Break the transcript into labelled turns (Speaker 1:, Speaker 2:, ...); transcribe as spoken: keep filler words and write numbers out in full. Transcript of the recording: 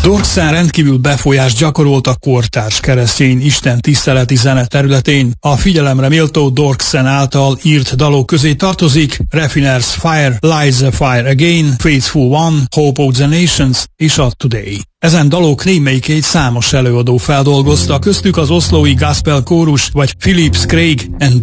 Speaker 1: Dorksen rendkívül befolyást gyakorolt a kortárs keresztény Isten tiszteleti zene területén. A figyelemre méltó Dorksen által írt dalok közé tartozik Raffiner's Fire, Light the Fire Again, Faithful One, Hope of the Nations és a Today. Ezen dalok némelyikét számos előadó feldolgozta, köztük az oszlói Gospel Chorus vagy Phillips Craig and